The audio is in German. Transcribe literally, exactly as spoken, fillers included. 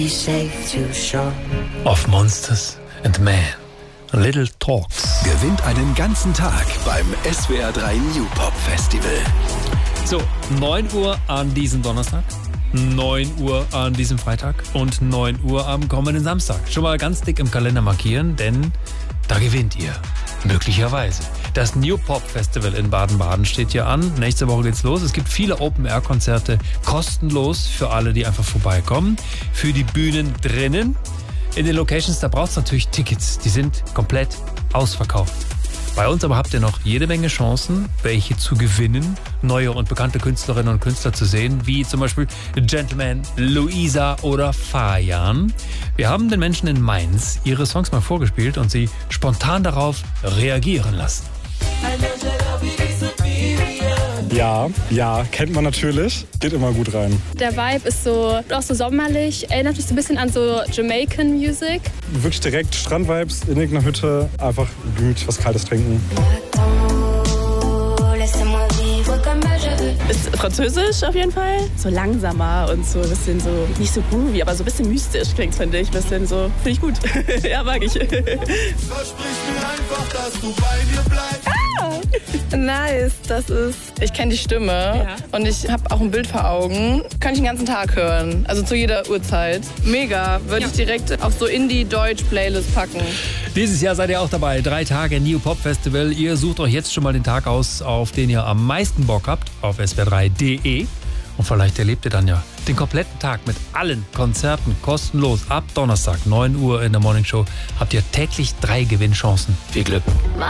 Of Monsters and Men. Little Talks. Gewinnt einen ganzen Tag beim S W R drei New Pop Festival. So, neun Uhr an diesem Donnerstag, neun Uhr an diesem Freitag und neun Uhr am kommenden Samstag. Schon mal ganz dick im Kalender markieren, denn da gewinnt ihr. Möglicherweise. Das New Pop Festival in Baden-Baden steht hier an. Nächste Woche geht's los. Es gibt viele Open-Air-Konzerte kostenlos für alle, die einfach vorbeikommen. Für die Bühnen drinnen. In den Locations, da braucht es natürlich Tickets. Die sind komplett ausverkauft. Bei uns aber habt ihr noch jede Menge Chancen, welche zu gewinnen, neue und bekannte Künstlerinnen und Künstler zu sehen, wie zum Beispiel Gentleman, Luisa oder Fajan. Wir haben den Menschen in Mainz ihre Songs mal vorgespielt und sie spontan darauf reagieren lassen. Ja, ja, kennt man natürlich. Geht immer gut rein. Der Vibe ist so, auch so sommerlich, erinnert mich so ein bisschen an so Jamaican Music. Wirklich direkt Strandvibes in irgendeiner Hütte, einfach gemütlich was Kaltes trinken. Ist französisch auf jeden Fall. So langsamer und so ein bisschen so, nicht so groovy, aber so ein bisschen mystisch klingt, finde ich. Ein bisschen so, finde ich gut. Ja, mag ich. Versprich mir einfach, dass du bei mir bleibst. Ah, nice, das ist, ich kenne die Stimme ja. Und ich habe auch ein Bild vor Augen. Kann ich den ganzen Tag hören, also zu jeder Uhrzeit. Mega, würde ja. ich direkt auf so Indie-Deutsch-Playlist packen. Dieses Jahr seid ihr auch dabei. Drei Tage New Pop Festival. Ihr sucht euch jetzt schon mal den Tag aus, auf den ihr am meisten Bock habt, auf S W R drei punkt de. Und vielleicht erlebt ihr dann ja den kompletten Tag mit allen Konzerten kostenlos. Ab Donnerstag, neun Uhr in der Morning Show, habt ihr täglich drei Gewinnchancen. Viel Glück.